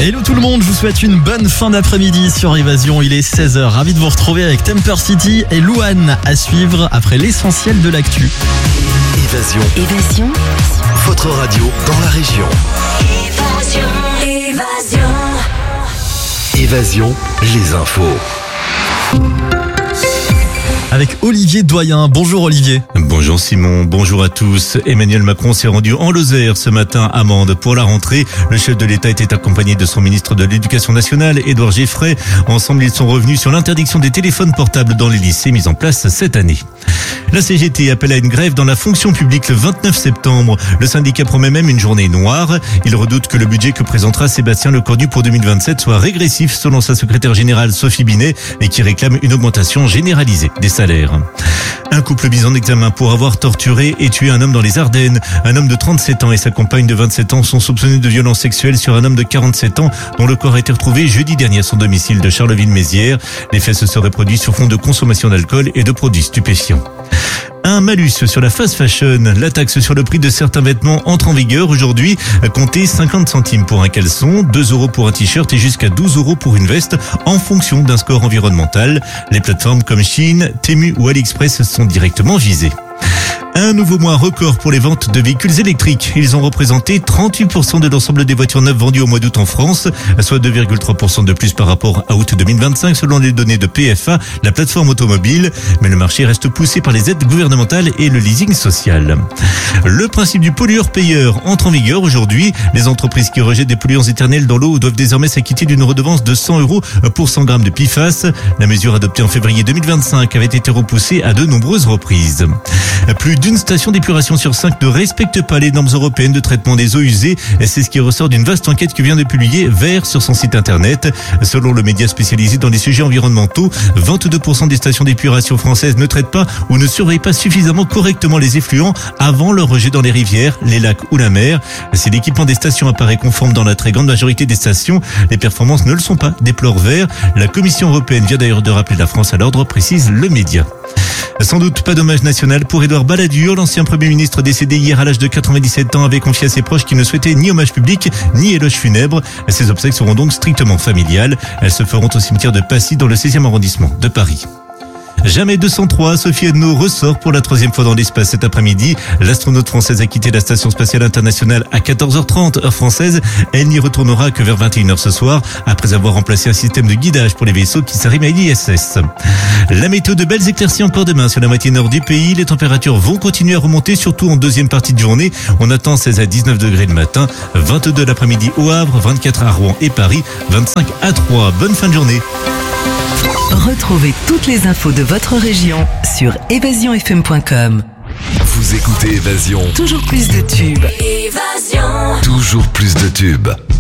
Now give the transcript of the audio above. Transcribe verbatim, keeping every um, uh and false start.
Hello tout le monde, je vous souhaite une bonne fin d'après-midi sur Évasion. Il est seize heures, ravi de vous retrouver avec Temper City et Louane à suivre après l'essentiel de l'actu. Évasion. Évasion. Votre radio dans la région. Évasion. Évasion. Évasion, les infos. Avec Olivier Doyen. Bonjour Olivier. Bonjour Simon, bonjour à tous. Emmanuel Macron s'est rendu en Lozère ce matin à Mende pour la rentrée. Le chef de l'État était accompagné de son ministre de l'Éducation nationale, Édouard Geffray. Ensemble, ils sont revenus sur l'interdiction des téléphones portables dans les lycées mise en place cette année. La C G T appelle à une grève dans la fonction publique le vingt-neuf septembre. Le syndicat promet même une journée noire. Il redoute que le budget que présentera Sébastien Lecornu pour deux mille vingt-sept soit régressif selon sa secrétaire générale Sophie Binet et qui réclame une augmentation généralisée des salaires. Un couple mis en examen pour avoir torturé et tué un homme dans les Ardennes. Un homme de trente-sept ans et sa compagne de vingt-sept ans sont soupçonnés de violences sexuelles sur un homme de quarante-sept ans dont le corps a été retrouvé jeudi dernier à son domicile de Charleville-Mézières. Les faits se seraient produits sur fond de consommation d'alcool et de produits stupéfiants. Un malus sur la fast fashion. La taxe sur le prix de certains vêtements entre en vigueur aujourd'hui. Comptez cinquante centimes pour un caleçon, deux euros pour un t-shirt et jusqu'à douze euros pour une veste en fonction d'un score environnemental. Les plateformes comme Shein, Temu ou AliExpress sont directement visées. Un nouveau mois record pour les ventes de véhicules électriques. Ils ont représenté trente-huit pour cent de l'ensemble des voitures neuves vendues au mois d'août en France, soit deux virgule trois pour cent de plus par rapport à août deux mille vingt-cinq selon les données de P F A, la plateforme automobile. Mais le marché reste poussé par les aides gouvernementales et le leasing social. Le principe du pollueur-payeur entre en vigueur aujourd'hui. Les entreprises qui rejettent des polluants éternels dans l'eau doivent désormais s'acquitter d'une redevance de cent euros pour cent grammes de P F A S. La mesure adoptée en février deux mille vingt-cinq avait été repoussée à de nombreuses reprises. Plus d'une station d'épuration sur cinq ne respecte pas les normes européennes de traitement des eaux usées. C'est ce qui ressort d'une vaste enquête que vient de publier Vert sur son site internet. Selon le média spécialisé dans les sujets environnementaux, vingt-deux pour cent des stations d'épuration françaises ne traitent pas ou ne surveillent pas suffisamment correctement les effluents avant leur rejet dans les rivières, les lacs ou la mer. Si l'équipement des stations apparaît conforme dans la très grande majorité des stations, les performances ne le sont pas, déplore Vert. La Commission européenne vient d'ailleurs de rappeler la France à l'ordre, précise le média. Sans doute pas d'hommage national pour Édouard Balladur. L'ancien Premier ministre décédé hier à l'âge de quatre-vingt-dix-sept ans avait confié à ses proches qu'il ne souhaitait ni hommage public ni éloge funèbre. Ses obsèques seront donc strictement familiales. Elles se feront au cimetière de Passy dans le seizième arrondissement de Paris. Jamais deux cent trois, Sophie Henno ressort pour la troisième fois dans l'espace cet après-midi. L'astronaute française a quitté la station spatiale internationale à quatorze heures trente heure française. Elle n'y retournera que vers vingt et une heures ce soir, après avoir remplacé un système de guidage pour les vaisseaux qui s'arriment à l'I S S. La météo, de belles éclaircies encore demain sur la moitié nord du pays. Les températures vont continuer à remonter, surtout en deuxième partie de journée. On attend seize à dix-neuf degrés le matin, vingt-deux l'après-midi au Havre, vingt-quatre à Rouen et Paris, vingt-cinq à Troyes. Bonne fin de journée. Retrouvez toutes les infos de votre région sur évasion f m point com. Vous écoutez Évasion. Toujours plus de tubes. Évasion. Toujours plus de tubes.